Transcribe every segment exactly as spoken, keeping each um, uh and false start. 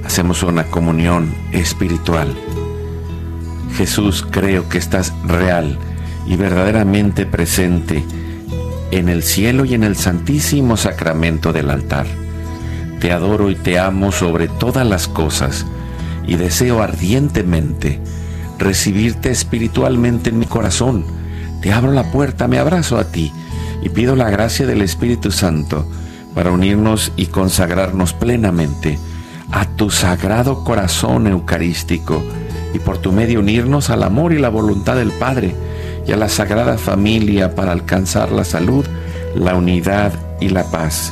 hacemos una comunión espiritual. Jesús, creo que estás real y verdaderamente presente en el cielo y en el santísimo sacramento del altar. Te adoro y te amo sobre todas las cosas y deseo ardientemente recibirte espiritualmente en mi corazón. Te abro la puerta, me abrazo a ti y pido la gracia del Espíritu Santo para unirnos y consagrarnos plenamente a tu sagrado corazón eucarístico y por tu medio unirnos al amor y la voluntad del Padre y a la Sagrada Familia para alcanzar la salud, la unidad y la paz.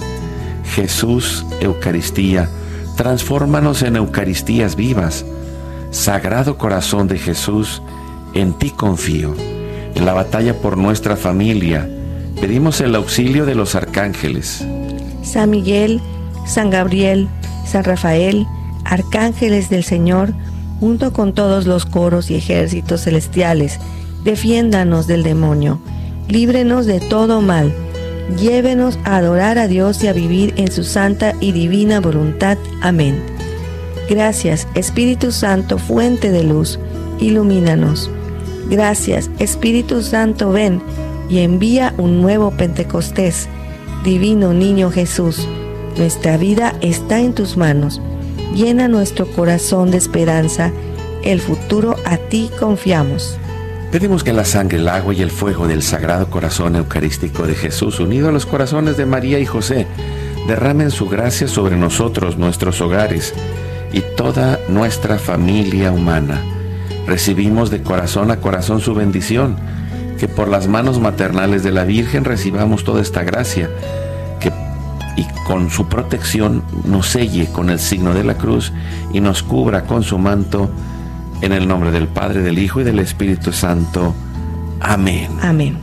Jesús, Eucaristía, transfórmanos en Eucaristías vivas. Sagrado Corazón de Jesús, en ti confío. En la batalla por nuestra familia, pedimos el auxilio de los arcángeles. San Miguel, San Gabriel, San Rafael, arcángeles del Señor, junto con todos los coros y ejércitos celestiales, defiéndanos del demonio, líbrenos de todo mal, llévenos a adorar a Dios y a vivir en su santa y divina voluntad. Amén. Gracias, Espíritu Santo, fuente de luz, ilumínanos. Gracias, Espíritu Santo, ven y envía un nuevo Pentecostés. Divino Niño Jesús, nuestra vida está en tus manos. Llena nuestro corazón de esperanza, el futuro a ti confiamos. Pedimos que la sangre, el agua y el fuego del Sagrado Corazón Eucarístico de Jesús, unido a los corazones de María y José, derramen su gracia sobre nosotros, nuestros hogares y toda nuestra familia humana. Recibimos de corazón a corazón su bendición, que por las manos maternales de la Virgen recibamos toda esta gracia, que y con su protección nos selle con el signo de la cruz y nos cubra con su manto. En el nombre del Padre, del Hijo y del Espíritu Santo. Amén. Amén.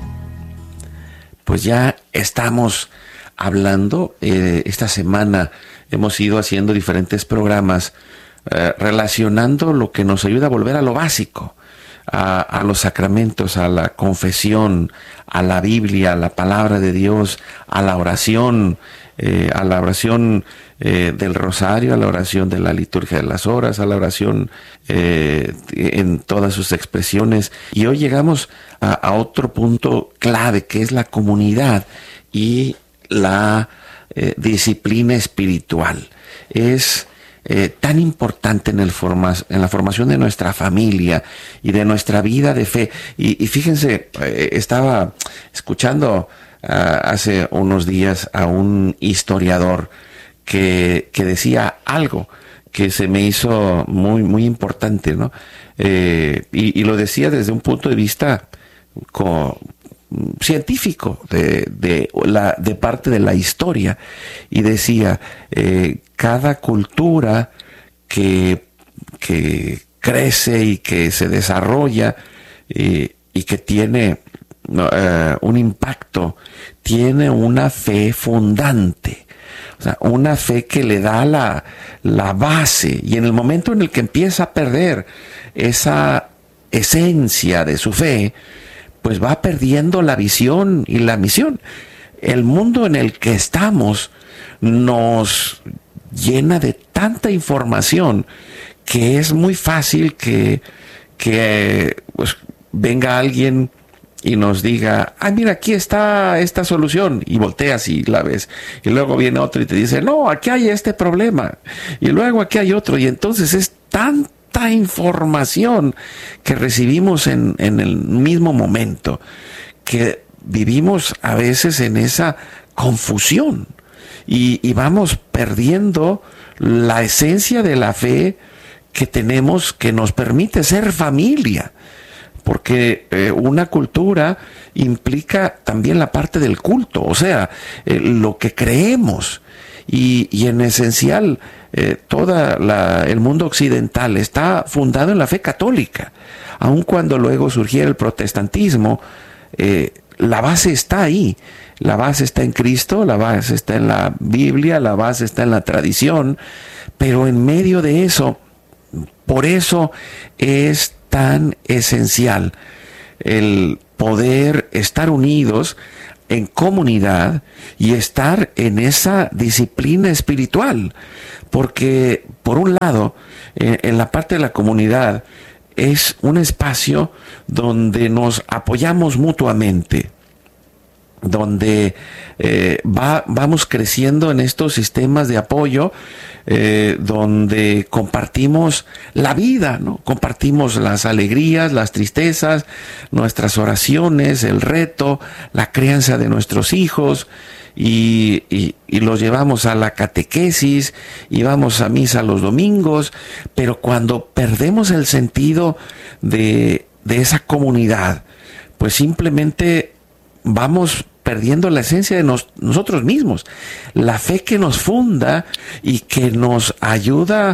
Pues ya estamos hablando, eh, esta semana hemos ido haciendo diferentes programas eh, relacionando lo que nos ayuda a volver a lo básico, a, a los sacramentos, a la confesión, a la Biblia, a la palabra de Dios, a la oración, eh, a la oración Eh, del rosario, a la oración de la liturgia de las horas, a la oración eh, en todas sus expresiones. Y hoy llegamos a, a otro punto clave, que es la comunidad y la eh, disciplina espiritual. Es eh, tan importante en, el forma, en la formación de nuestra familia y de nuestra vida de fe. Y, y fíjense, eh, estaba escuchando uh, hace unos días a un historiador Que, que decía algo que se me hizo muy, muy importante, ¿no? Eh, y, y lo decía desde un punto de vista co, científico, de, de, la, de parte de la historia. Y decía, eh, cada cultura que, que crece y que se desarrolla eh, y que tiene uh, un impacto, tiene una fe fundante. O sea, una fe que le da la, la base, y en el momento en el que empieza a perder esa esencia de su fe, pues va perdiendo la visión y la misión. El mundo en el que estamos nos llena de tanta información que es muy fácil que, que pues, venga alguien y nos diga, ay, mira, aquí está esta solución, y volteas y la ves, y luego viene otro y te dice, no, aquí hay este problema, y luego aquí hay otro, y entonces es tanta información que recibimos en, en el mismo momento, que vivimos a veces en esa confusión, y, y vamos perdiendo la esencia de la fe que tenemos, que nos permite ser familia. Porque eh, una cultura implica también la parte del culto, o sea, eh, lo que creemos. Y, y en esencial, eh, todo el mundo occidental está fundado en la fe católica. Aun cuando luego surgiera el protestantismo, eh, la base está ahí. La base está en Cristo, la base está en la Biblia, la base está en la tradición. Pero en medio de eso, por eso es tan esencial el poder estar unidos en comunidad y estar en esa disciplina espiritual. Porque, por un lado, eh, en la parte de la comunidad es un espacio donde nos apoyamos mutuamente, donde eh, va, vamos creciendo en estos sistemas de apoyo, eh, donde compartimos la vida, ¿no? Compartimos las alegrías, las tristezas, nuestras oraciones, el reto, la crianza de nuestros hijos, y, y, y los llevamos a la catequesis, y vamos a misa los domingos. Pero cuando perdemos el sentido de, de esa comunidad, pues simplemente vamos perdiendo la esencia de nos, nosotros mismos, la fe que nos funda y que nos ayuda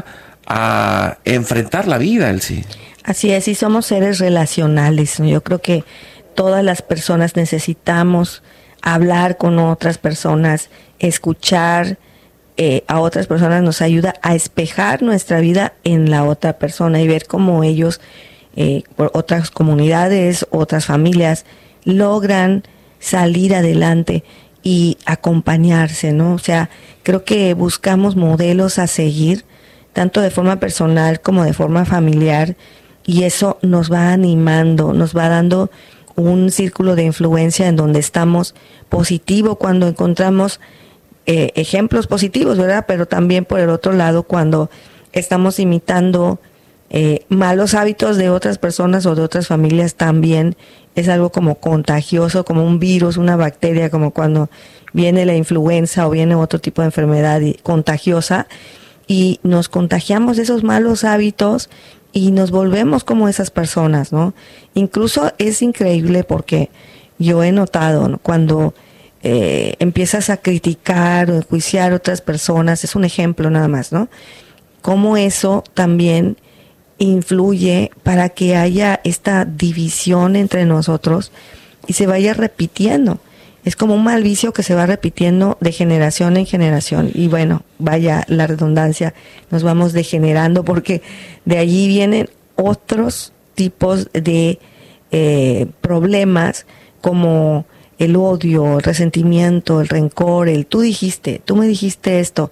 a enfrentar la vida, Elsie. Así es, y somos seres relacionales. Yo creo que todas las personas necesitamos hablar con otras personas, escuchar eh, a otras personas nos ayuda a espejar nuestra vida en la otra persona y ver cómo ellos, eh, por otras comunidades, otras familias, logran salir adelante y acompañarse, ¿no? O sea, creo que buscamos modelos a seguir, tanto de forma personal como de forma familiar, y eso nos va animando, nos va dando un círculo de influencia en donde estamos positivo cuando encontramos eh, ejemplos positivos, ¿verdad? Pero también por el otro lado, cuando estamos imitando eh, malos hábitos de otras personas o de otras familias, también es algo como contagioso, como un virus, una bacteria, como cuando viene la influenza o viene otro tipo de enfermedad contagiosa y nos contagiamos de esos malos hábitos y nos volvemos como esas personas, ¿no? Incluso es increíble porque yo he notado, ¿no? Cuando eh, empiezas a criticar o enjuiciar a otras personas, es un ejemplo nada más, ¿no? Cómo eso también influye para que haya esta división entre nosotros y se vaya repitiendo. Es como un mal vicio que se va repitiendo de generación en generación. Y bueno, vaya la redundancia, nos vamos degenerando porque de allí vienen otros tipos de eh, problemas como el odio, el resentimiento, el rencor, el tú dijiste, tú me dijiste esto.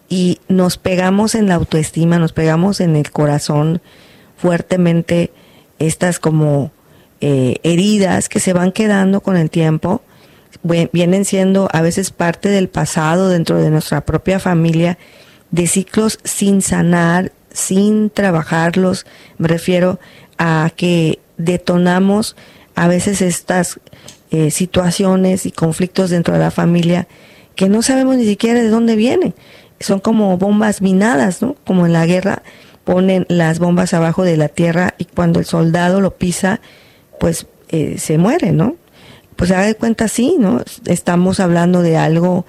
Y nos pegamos en la autoestima, nos pegamos en el corazón fuertemente estas como eh, heridas que se van quedando con el tiempo, vienen siendo a veces parte del pasado dentro de nuestra propia familia, de ciclos sin sanar, sin trabajarlos. Me refiero a que detonamos a veces estas eh, situaciones y conflictos dentro de la familia que no sabemos ni siquiera de dónde vienen. Son como bombas minadas, ¿no? Como en la guerra ponen las bombas abajo de la tierra y cuando el soldado lo pisa, pues eh, se muere, ¿no? Pues se da de cuenta, sí, ¿no? Estamos hablando de algo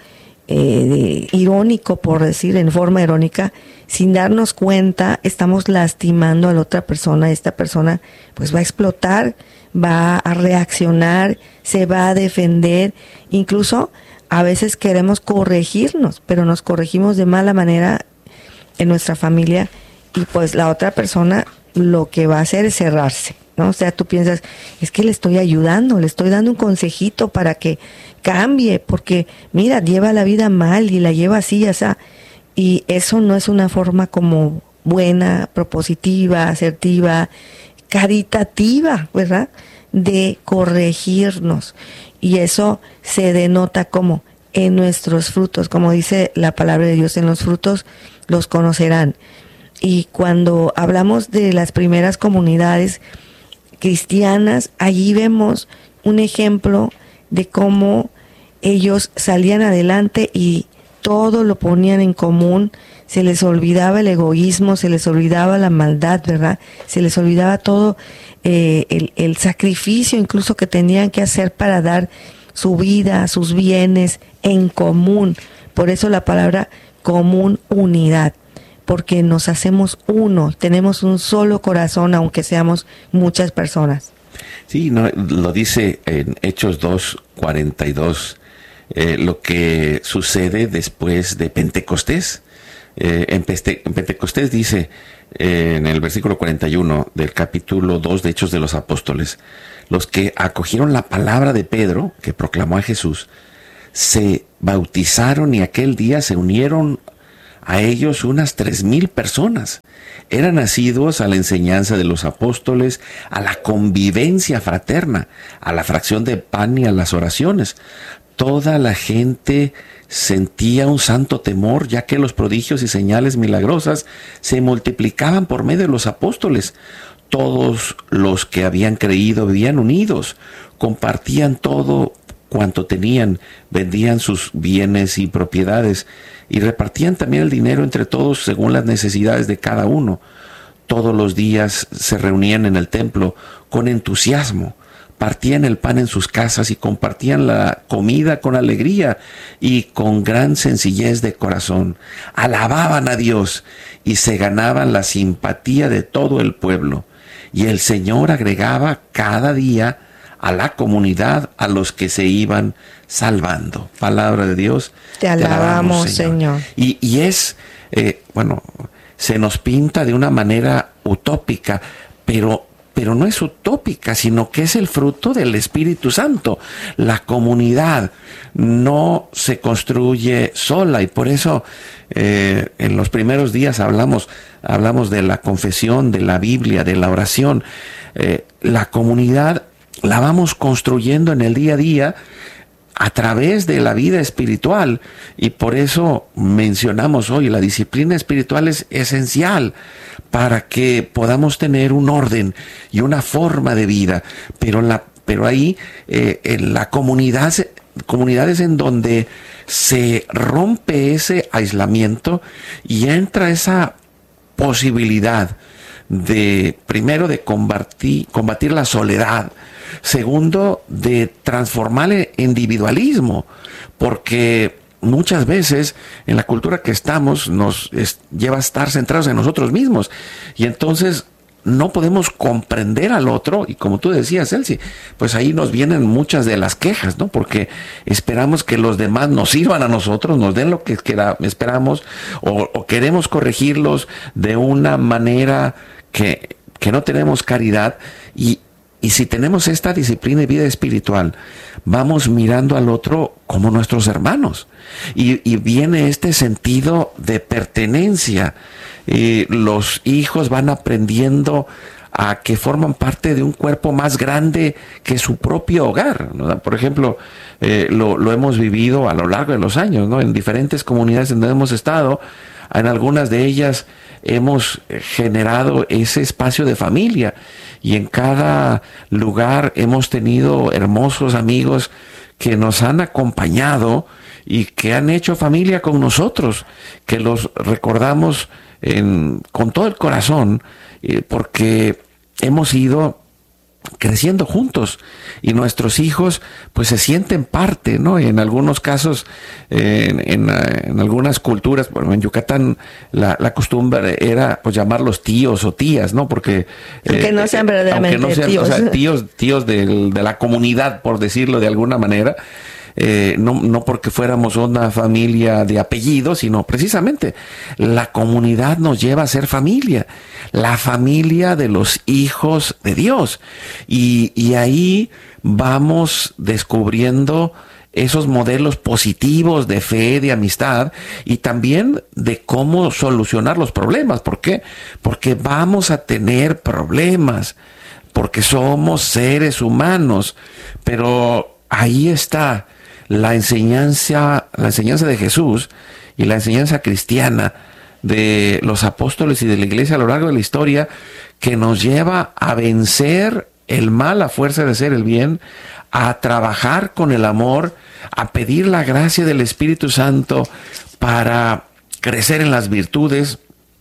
eh, de irónico, por decir, en forma irónica, sin darnos cuenta, estamos lastimando a la otra persona. Esta persona pues va a explotar, va a reaccionar, se va a defender, incluso a veces queremos corregirnos, pero nos corregimos de mala manera en nuestra familia y pues la otra persona lo que va a hacer es cerrarse, ¿no? O sea, tú piensas, es que le estoy ayudando, le estoy dando un consejito para que cambie, porque mira, lleva la vida mal y la lleva así, o sea, y eso no es una forma como buena, propositiva, asertiva, caritativa, ¿verdad? De corregirnos. Y eso se denota como en nuestros frutos, como dice la palabra de Dios, en los frutos los conocerán. Y cuando hablamos de las primeras comunidades cristianas, allí vemos un ejemplo de cómo ellos salían adelante y todo lo ponían en común, se les olvidaba el egoísmo, se les olvidaba la maldad, ¿verdad? Se les olvidaba todo eh, el, el sacrificio incluso que tenían que hacer para dar su vida, sus bienes en común. Por eso la palabra común, unidad, porque nos hacemos uno, tenemos un solo corazón, aunque seamos muchas personas. Sí, no, lo dice en Hechos dos cuarenta y dos, eh, lo que sucede después de Pentecostés. Eh, en, Peste, en Pentecostés dice eh, en el versículo cuarenta y uno del capítulo dos de Hechos de los Apóstoles, los que acogieron la palabra de Pedro, que proclamó a Jesús, se bautizaron y aquel día se unieron a ellos unas tres mil personas. Eran asiduos a la enseñanza de los apóstoles, a la convivencia fraterna, a la fracción de pan y a las oraciones. Toda la gente sentía un santo temor, ya que los prodigios y señales milagrosas se multiplicaban por medio de los apóstoles. Todos los que habían creído vivían unidos, compartían todo cuanto tenían, vendían sus bienes y propiedades y repartían también el dinero entre todos según las necesidades de cada uno. Todos los días se reunían en el templo con entusiasmo, partían el pan en sus casas y compartían la comida con alegría y con gran sencillez de corazón. Alababan a Dios y se ganaban la simpatía de todo el pueblo. Y el Señor agregaba cada día a la comunidad a los que se iban salvando. Palabra de Dios. Te alabamos, te alabamos Señor. Señor. Y, y es, eh, bueno, se nos pinta de una manera utópica, pero pero no es utópica, sino que es el fruto del Espíritu Santo. La comunidad no se construye sola y por eso eh, en los primeros días hablamos, hablamos de la confesión, de la Biblia, de la oración. Eh, la comunidad la vamos construyendo en el día a día a través de la vida espiritual y por eso mencionamos hoy la disciplina espiritual es esencial para que podamos tener un orden y una forma de vida, pero la pero ahí eh, en la comunidad comunidades en donde se rompe ese aislamiento y entra esa posibilidad de primero de combatir combatir la soledad. Segundo, de transformar el individualismo, porque muchas veces en la cultura que estamos nos es, lleva a estar centrados en nosotros mismos y entonces no podemos comprender al otro y como tú decías, Elsie, pues ahí nos vienen muchas de las quejas, ¿no? Porque esperamos que los demás nos sirvan a nosotros, nos den lo que quera, esperamos o, o queremos corregirlos de una manera que, que no tenemos caridad y Y si tenemos esta disciplina y vida espiritual, vamos mirando al otro como nuestros hermanos. Y, y viene este sentido de pertenencia. Y los hijos van aprendiendo a que forman parte de un cuerpo más grande que su propio hogar, ¿no? Por ejemplo, eh, lo, lo hemos vivido a lo largo de los años, ¿no? En diferentes comunidades en donde hemos estado, en algunas de ellas hemos generado ese espacio de familia y en cada lugar hemos tenido hermosos amigos que nos han acompañado y que han hecho familia con nosotros, que los recordamos en, con todo el corazón, eh, porque hemos ido creciendo juntos y nuestros hijos pues se sienten parte, ¿no? En algunos casos, eh, en, en, en algunas culturas, bueno, en Yucatán la, la costumbre era pues llamarlos tíos o tías, ¿no? Porque aunque eh, no sean verdaderamente aunque no sean, tíos, o sea, tíos, tíos de, de la comunidad, por decirlo de alguna manera. Eh, no, no porque fuéramos una familia de apellido, sino precisamente la comunidad nos lleva a ser familia, la familia de los hijos de Dios. Y, y ahí vamos descubriendo esos modelos positivos de fe, de amistad y también de cómo solucionar los problemas. ¿Por qué? Porque vamos a tener problemas, porque somos seres humanos, pero ahí está la enseñanza, la enseñanza de Jesús y la enseñanza cristiana de los apóstoles y de la iglesia a lo largo de la historia, que nos lleva a vencer el mal a fuerza de hacer el bien, a trabajar con el amor, a pedir la gracia del Espíritu Santo para crecer en las virtudes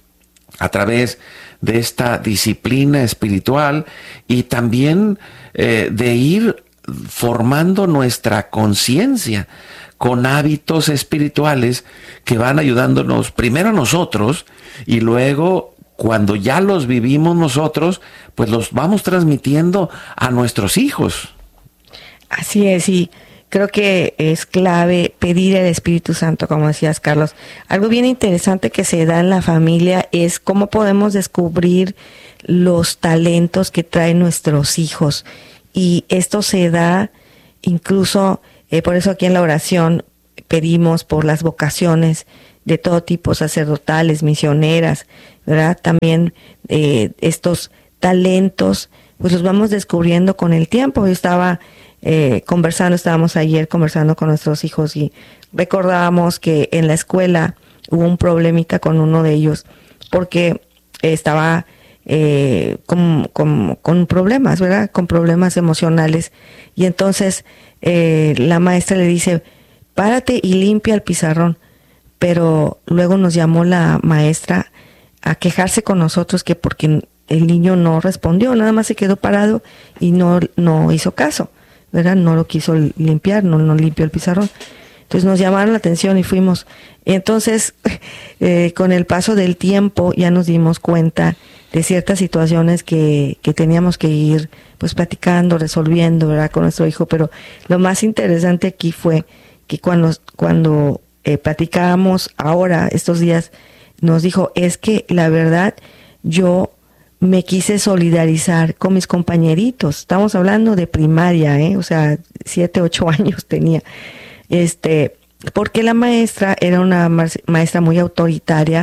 a través de esta disciplina espiritual y también eh, de ir formando nuestra conciencia con hábitos espirituales que van ayudándonos primero a nosotros y luego cuando ya los vivimos nosotros, pues los vamos transmitiendo a nuestros hijos. Así es, y creo que es clave pedir el Espíritu Santo, como decías, Carlos. Algo bien interesante que se da en la familia es cómo podemos descubrir los talentos que traen nuestros hijos. Y esto se da incluso, eh, por eso aquí en la oración pedimos por las vocaciones de todo tipo, sacerdotales, misioneras, ¿verdad? También eh, estos talentos, pues los vamos descubriendo con el tiempo. Yo estaba eh, conversando, estábamos ayer conversando con nuestros hijos y recordábamos que en la escuela hubo un problemita con uno de ellos porque estaba eh, con, con, con problemas, ¿verdad? Con problemas emocionales. Y entonces eh, la maestra le dice, párate y limpia el pizarrón. Pero luego nos llamó la maestra a quejarse con nosotros que porque el niño no respondió, nada más se quedó parado y no, no hizo caso, ¿verdad? No lo quiso limpiar, no, no limpió el pizarrón. Entonces nos llamaron la atención y fuimos. Entonces, eh, con el paso del tiempo ya nos dimos cuenta de ciertas situaciones que, que teníamos que ir pues platicando, resolviendo, ¿verdad? Con nuestro hijo. Pero lo más interesante aquí fue que cuando, cuando eh, platicábamos ahora, estos días, nos dijo, es que la verdad yo me quise solidarizar con mis compañeritos. Estamos hablando de primaria, ¿eh? O sea, siete, ocho años tenía. Este, porque la maestra era una maestra muy autoritaria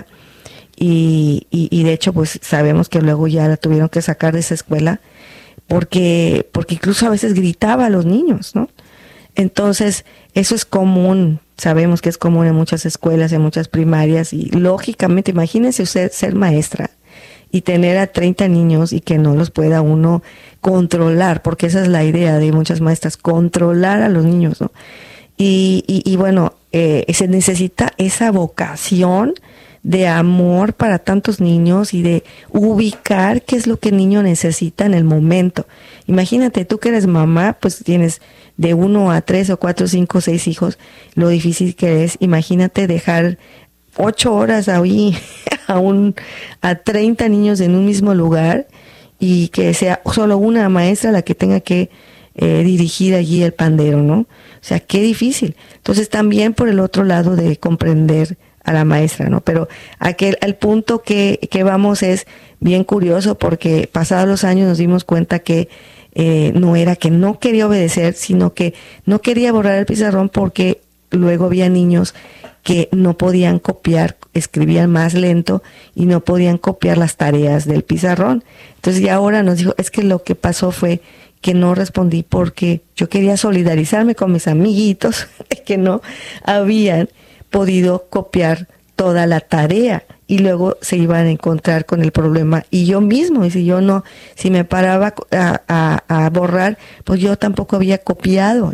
y, y, y de hecho, pues sabemos que luego ya la tuvieron que sacar de esa escuela porque, porque incluso a veces gritaba a los niños, ¿no? Entonces, eso es común, sabemos que es común en muchas escuelas, en muchas primarias y lógicamente, imagínense usted ser maestra y tener a treinta niños y que no los pueda uno controlar, porque esa es la idea de muchas maestras, controlar a los niños, ¿no? Y, y, y bueno, eh, se necesita esa vocación de amor para tantos niños y de ubicar qué es lo que el niño necesita en el momento. Imagínate, tú que eres mamá, pues tienes de uno a tres o cuatro, cinco, seis hijos, lo difícil que es. Imagínate dejar ocho horas ahí a, un, a treinta niños en un mismo lugar y que sea solo una maestra la que tenga que eh, dirigir allí el pandero, ¿no? O sea, qué difícil. Entonces también por el otro lado de comprender a la maestra, ¿no? Pero aquel, al punto que, que vamos es bien curioso porque pasados los años nos dimos cuenta que eh, no era que no quería obedecer, sino que no quería borrar el pizarrón porque luego había niños que no podían copiar, escribían más lento y no podían copiar las tareas del pizarrón. Entonces ya ahora nos dijo, es que lo que pasó fue que no respondí porque yo quería solidarizarme con mis amiguitos que no habían podido copiar toda la tarea y luego se iban a encontrar con el problema y yo mismo, y si yo no, si me paraba a, a, a borrar, pues yo tampoco había copiado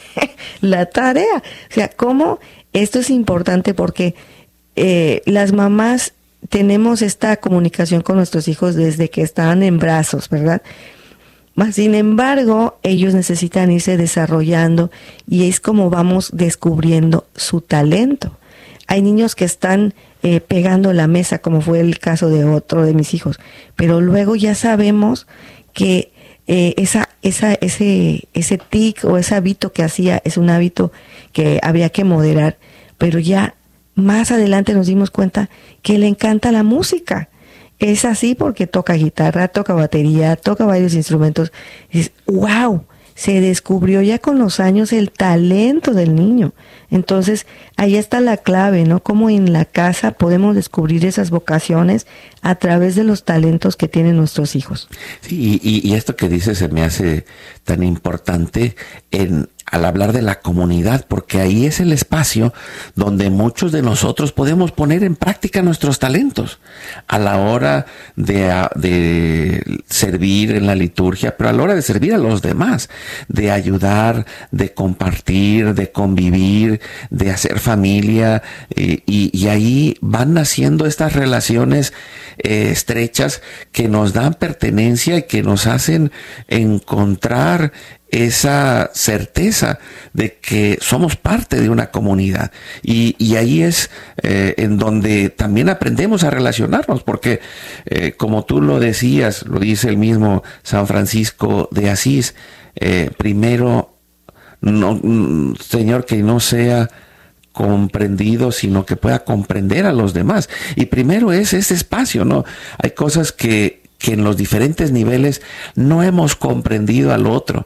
la tarea. O sea, ¿cómo? Esto es importante porque eh, las mamás tenemos esta comunicación con nuestros hijos desde que estaban en brazos, ¿verdad? Sin embargo, ellos necesitan irse desarrollando y es como vamos descubriendo su talento. Hay niños que están eh, pegando la mesa, como fue el caso de otro de mis hijos, pero luego ya sabemos que eh, esa, esa, ese, ese tic o ese hábito que hacía es un hábito que había que moderar, pero ya más adelante nos dimos cuenta que le encanta la música. Es así porque toca guitarra, toca batería, toca varios instrumentos. Y dices, wow, se descubrió ya con los años el talento del niño. Entonces, ahí está la clave, ¿no? Cómo en la casa podemos descubrir esas vocaciones a través de los talentos que tienen nuestros hijos. Sí, y, y esto que dices se me hace tan importante en al hablar de la comunidad, porque ahí es el espacio donde muchos de nosotros podemos poner en práctica nuestros talentos a la hora de, de servir en la liturgia, pero a la hora de servir a los demás, de ayudar, de compartir, de convivir, de hacer familia, eh, y, y ahí van naciendo estas relaciones eh, estrechas que nos dan pertenencia y que nos hacen encontrar esa certeza de que somos parte de una comunidad y, y ahí es eh, en donde también aprendemos a relacionarnos porque eh, como tú lo decías, lo dice el mismo San Francisco de Asís, eh, primero no, Señor, que no sea comprendido, sino que pueda comprender a los demás. Y primero es ese espacio, ¿no? Hay cosas que, que en los diferentes niveles no hemos comprendido al otro,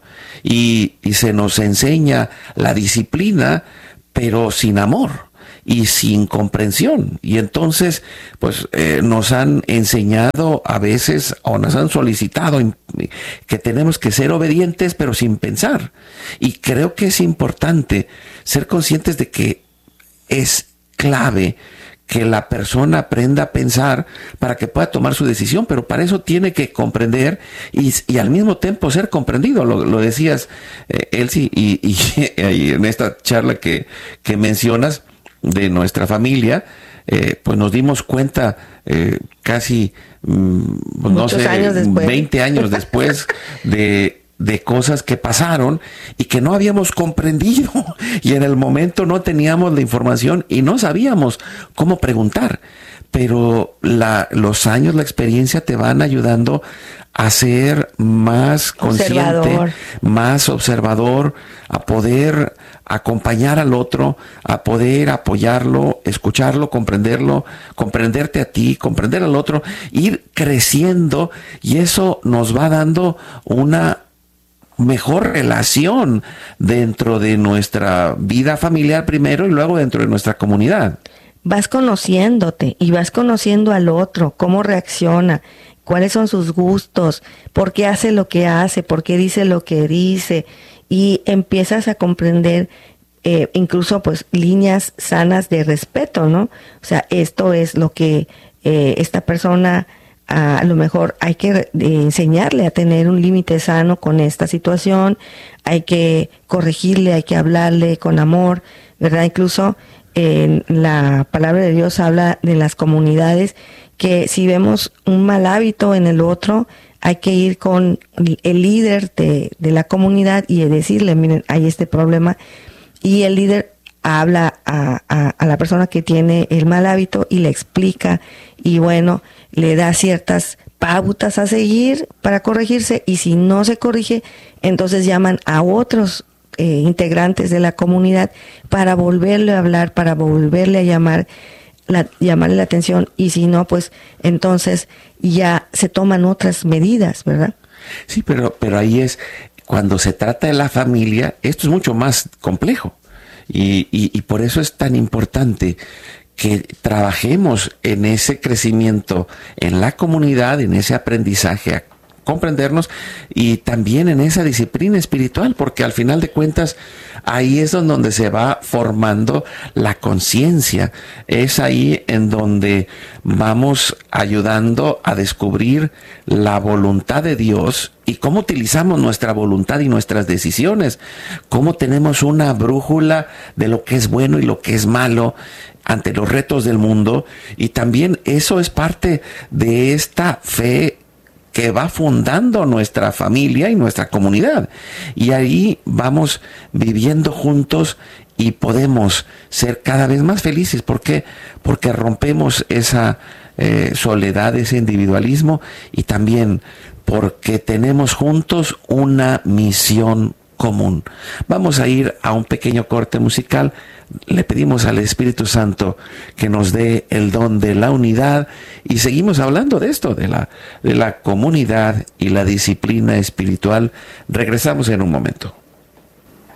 y, y se nos enseña la disciplina, pero sin amor y sin comprensión. Y entonces, pues eh, nos han enseñado a veces, o nos han solicitado que tenemos que ser obedientes, pero sin pensar. Y creo que es importante ser conscientes de que es clave que la persona aprenda a pensar para que pueda tomar su decisión, pero para eso tiene que comprender y, y al mismo tiempo ser comprendido. Lo, lo decías, eh, Elsie, y, y, y en esta charla que, que mencionas de nuestra familia, eh, pues nos dimos cuenta eh, casi, mm, no sé, años después. veinte años después de... de cosas que pasaron y que no habíamos comprendido, y en el momento no teníamos la información y no sabíamos cómo preguntar, pero la, los años, la experiencia te van ayudando a ser más consciente, observador. más observador, a poder acompañar al otro, a poder apoyarlo, escucharlo, comprenderlo, comprenderte a ti, comprender al otro, ir creciendo, y eso nos va dando una mejor relación dentro de nuestra vida familiar primero y luego dentro de nuestra comunidad. Vas conociéndote y vas conociendo al otro, cómo reacciona, cuáles son sus gustos, por qué hace lo que hace, por qué dice lo que dice, y empiezas a comprender eh, incluso pues líneas sanas de respeto, ¿no? O sea, esto es lo que eh, esta persona... a lo mejor hay que enseñarle a tener un límite sano con esta situación, hay que corregirle, hay que hablarle con amor, ¿verdad? Incluso en la palabra de Dios habla de las comunidades, que si vemos un mal hábito en el otro, hay que ir con el líder de, de la comunidad y decirle, miren, hay este problema, y el líder habla a, a, a la persona que tiene el mal hábito y le explica, y bueno, le da ciertas pautas a seguir para corregirse, y si no se corrige, entonces llaman a otros eh, integrantes de la comunidad para volverle a hablar, para volverle a llamar, la, llamarle la atención, y si no, pues entonces ya se toman otras medidas, ¿verdad? Sí, pero, pero ahí es, cuando se trata de la familia, esto es mucho más complejo, y, y, y por eso es tan importante que trabajemos en ese crecimiento en la comunidad, en ese aprendizaje a comprendernos, y también en esa disciplina espiritual, porque al final de cuentas ahí es donde se va formando la conciencia, es ahí en donde vamos ayudando a descubrir la voluntad de Dios y cómo utilizamos nuestra voluntad y nuestras decisiones, cómo tenemos una brújula de lo que es bueno y lo que es malo ante los retos del mundo. Y también eso es parte de esta fe que va fundando nuestra familia y nuestra comunidad, y ahí vamos viviendo juntos y podemos ser cada vez más felices. ¿Por qué? Porque rompemos esa eh, soledad, ese individualismo, y también porque tenemos juntos una misión común. Vamos a ir a un pequeño corte musical. Le pedimos al Espíritu Santo que nos dé el don de la unidad, y seguimos hablando de esto, de la, de la comunidad y la disciplina espiritual. Regresamos en un momento.